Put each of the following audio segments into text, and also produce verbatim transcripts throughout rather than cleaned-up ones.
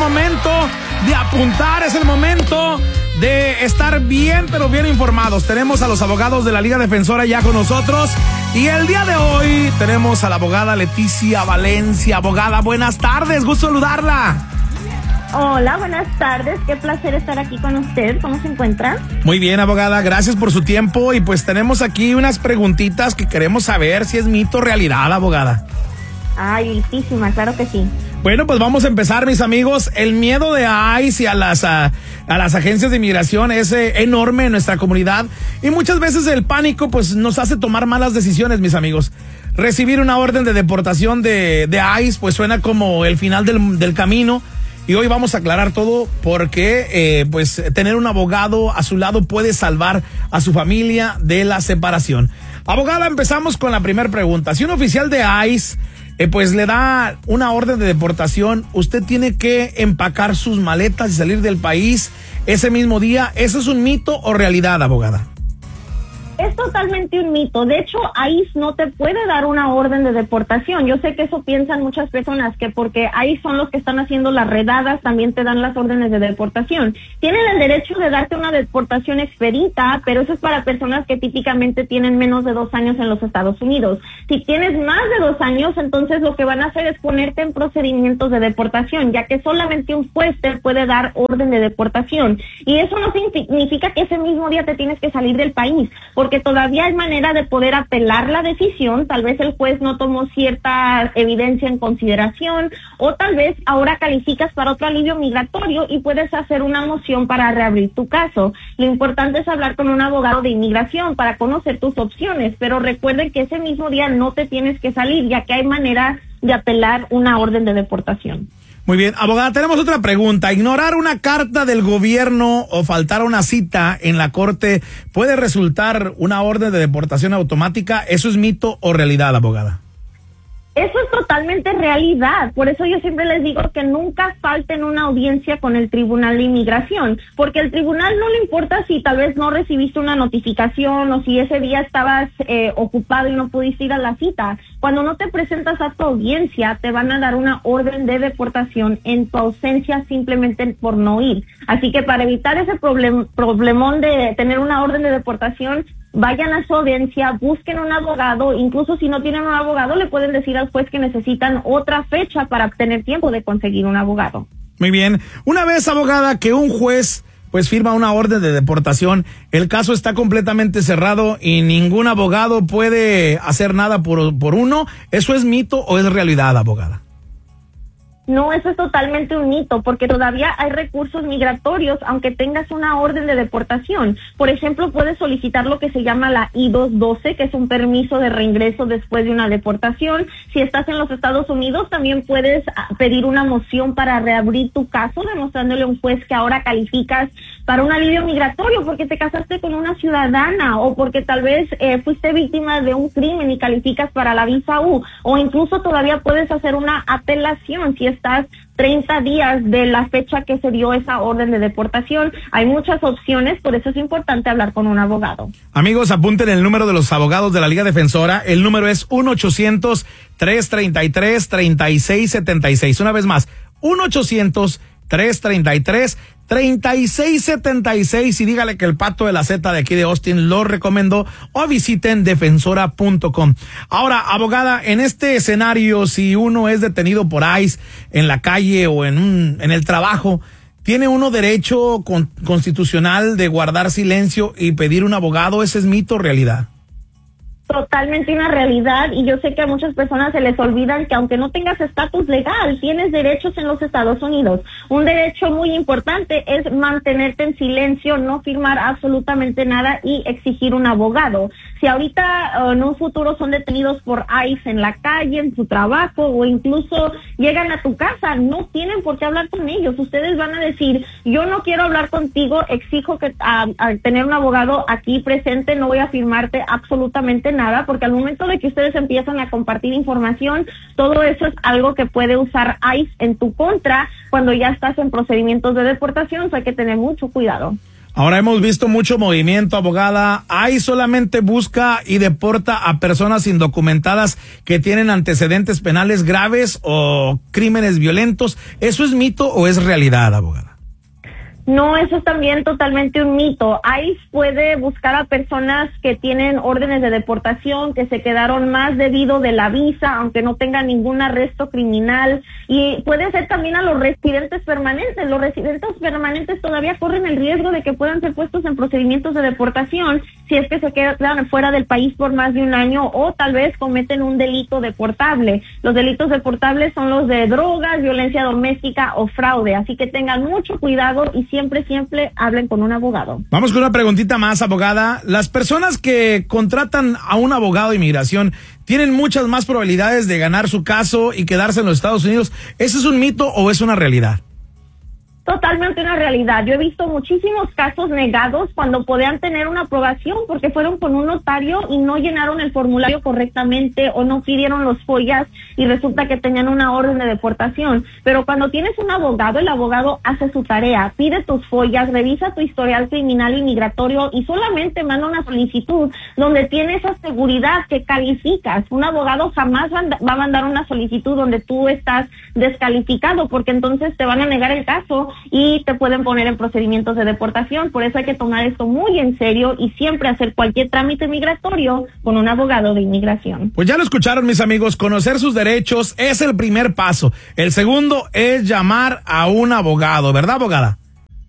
momento de apuntar, es el momento de estar bien, pero bien informados. Tenemos a los abogados de la Liga Defensora ya con nosotros. Y el día de hoy tenemos a la abogada Leticia Valencia. Abogada, buenas tardes, gusto saludarla. Hola, buenas tardes, qué placer estar aquí con usted. ¿Cómo se encuentra? Muy bien, abogada, gracias por su tiempo. Y pues tenemos aquí unas preguntitas que queremos saber si es mito o realidad, abogada. Ay, listísima, claro que sí. Bueno, pues vamos a empezar, mis amigos. El miedo de I C E y a las, a, a las agencias de inmigración es eh, enorme en nuestra comunidad. Y muchas veces el pánico pues nos hace tomar malas decisiones, mis amigos. Recibir una orden de deportación de, de I C E pues suena como el final del, del camino. Y hoy vamos a aclarar todo porque eh, pues tener un abogado a su lado puede salvar a su familia de la separación. Abogada, empezamos con la primera pregunta. Si un oficial de I C E eh, pues le da una orden de deportación, usted tiene que empacar sus maletas y salir del país ese mismo día. ¿Eso es un mito o realidad, abogada? Es totalmente un mito. De hecho, I C E no te puede dar una orden de deportación. Yo sé que eso piensan muchas personas, que porque I C E son los que están haciendo las redadas, también te dan las órdenes de deportación. Tienen el derecho de darte una deportación expedita, pero eso es para personas que típicamente tienen menos de dos años en los Estados Unidos. Si tienes más de dos años, entonces lo que van a hacer es ponerte en procedimientos de deportación, ya que solamente un juez te puede dar orden de deportación. Y eso no significa que ese mismo día te tienes que salir del país, porque porque todavía hay manera de poder apelar la decisión. Tal vez el juez no tomó cierta evidencia en consideración, o tal vez ahora calificas para otro alivio migratorio y puedes hacer una moción para reabrir tu caso. Lo importante es hablar con un abogado de inmigración para conocer tus opciones, pero recuerden que ese mismo día no te tienes que salir, ya que hay manera de apelar una orden de deportación. Muy bien, abogada, tenemos otra pregunta. ¿Ignorar una carta del gobierno o faltar a una cita en la corte puede resultar una orden de deportación automática? ¿Eso es mito o realidad, abogada? Eso es totalmente realidad. Por eso yo siempre les digo que nunca falten una audiencia con el Tribunal de Inmigración, porque al tribunal no le importa si tal vez no recibiste una notificación o si ese día estabas eh, ocupado y no pudiste ir a la cita. Cuando no te presentas a tu audiencia, te van a dar una orden de deportación en tu ausencia simplemente por no ir. Así que para evitar ese problem, problemón de tener una orden de deportación, vayan a su audiencia, busquen un abogado. Incluso si no tienen un abogado, le pueden decir al juez que necesitan otra fecha para obtener tiempo de conseguir un abogado. Muy bien. Una vez, abogada, que un juez pues firma una orden de deportación, el caso está completamente cerrado y ningún abogado puede hacer nada por, por uno. ¿Eso es mito o es realidad, abogada? No, eso es totalmente un mito, porque todavía hay recursos migratorios, aunque tengas una orden de deportación. Por ejemplo, puedes solicitar lo que se llama la I dos doce, que es un permiso de reingreso después de una deportación. Si estás en los Estados Unidos, también puedes pedir una moción para reabrir tu caso, demostrándole a un juez que ahora calificas para un alivio migratorio porque te casaste con una ciudadana, o porque tal vez eh, fuiste víctima de un crimen y calificas para la visa U, o incluso todavía puedes hacer una apelación si estás treinta días de la fecha que se dio esa orden de deportación. Hay muchas opciones, por eso es importante hablar con un abogado. Amigos, apunten el número de los abogados de la Liga Defensora. El número es uno ochocientos, tres treinta y tres, treinta y seis setenta y seis. Una vez más, uno ochocientos, tres treinta y tres, treinta y seis setenta y seis, y dígale que el Pato de la Z de aquí de Austin lo recomendó, o visiten defensora punto com. Ahora, abogada, en este escenario, si uno es detenido por I C E en la calle o en un, en el trabajo, ¿tiene uno derecho con, constitucional de guardar silencio y pedir un abogado? ¿Ese es mito o realidad? Totalmente una realidad, y yo sé que a muchas personas se les olvidan que aunque no tengas estatus legal, tienes derechos en los Estados Unidos. Un derecho muy importante es mantenerte en silencio, no firmar absolutamente nada y exigir un abogado. Si ahorita uh, en un futuro son detenidos por I C E en la calle, en su trabajo, o incluso llegan a tu casa, no tienen por qué hablar con ellos. Ustedes van a decir, yo no quiero hablar contigo, exijo que uh, al tener un abogado aquí presente, no voy a firmarte absolutamente nada, porque al momento de que ustedes empiezan a compartir información, todo eso es algo que puede usar I C E en tu contra cuando ya estás en procedimientos de deportación, o sea, hay que tener mucho cuidado. Ahora hemos visto mucho movimiento, abogada. ¿Ahí solamente busca y deporta a personas indocumentadas que tienen antecedentes penales graves o crímenes violentos? ¿Eso es mito o es realidad, abogada? No, eso es también totalmente un mito. ICE puede buscar a personas que tienen órdenes de deportación, que se quedaron más debido de la visa, aunque no tengan ningún arresto criminal. Y puede ser también a los residentes permanentes. Los residentes permanentes todavía corren el riesgo de que puedan ser puestos en procedimientos de deportación si es que se quedan fuera del país por más de un año o tal vez cometen un delito deportable. Los delitos deportables son los de drogas, violencia doméstica o fraude. Así que tengan mucho cuidado y siempre, siempre hablen con un abogado. Vamos con una preguntita más, abogada. Las personas que contratan a un abogado de inmigración tienen muchas más probabilidades de ganar su caso y quedarse en los Estados Unidos. ¿Eso es un mito o es una realidad? Totalmente una realidad. Yo he visto muchísimos casos negados cuando podían tener una aprobación porque fueron con un notario y no llenaron el formulario correctamente o no pidieron los follas y resulta que tenían una orden de deportación. Pero cuando tienes un abogado, el abogado hace su tarea, pide tus follas, revisa tu historial criminal y migratorio y solamente manda una solicitud donde tiene esa seguridad que calificas. Un abogado jamás va a mandar una solicitud donde tú estás descalificado porque entonces te van a negar el caso y te pueden poner en procedimientos de deportación. Por eso hay que tomar esto muy en serio y siempre hacer cualquier trámite migratorio con un abogado de inmigración. Pues ya lo escucharon, mis amigos, conocer sus derechos es el primer paso. El segundo es llamar a un abogado, ¿verdad, abogada?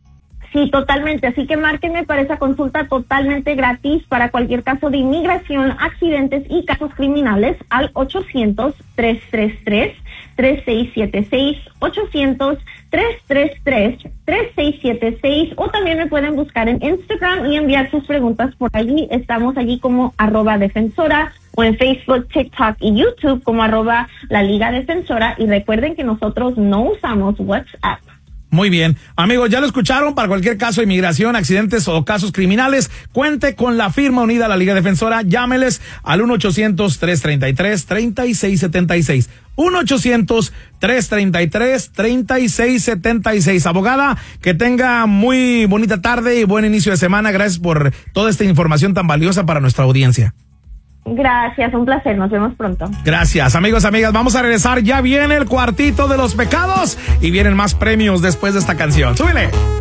Sí, totalmente. Así que márquenme para esa consulta totalmente gratis para cualquier caso de inmigración, accidentes y casos criminales al ochocientos, tres tres tres, tres seis siete seis, ochocientos, tres tres tres, tres seis siete seis o también me pueden buscar en Instagram y enviar sus preguntas por allí. Estamos allí como arroba defensora o en Facebook, TikTok y YouTube como arroba la Liga Defensora y recuerden que nosotros no usamos WhatsApp. Muy bien. Amigos, ya lo escucharon. Para cualquier caso de inmigración, accidentes o casos criminales, cuente con la firma unida a la Liga Defensora. Llámeles al uno ochocientos, tres treinta y tres, treinta y seis setenta y seis. uno ochocientos, tres treinta y tres, treinta y seis setenta y seis. Abogada, que tenga muy bonita tarde y buen inicio de semana. Gracias por toda esta información tan valiosa para nuestra audiencia. Gracias, un placer, nos vemos pronto. Gracias, amigos, amigas, vamos a regresar, ya viene el cuartito de los pecados y vienen más premios después de esta canción. ¡Súbele!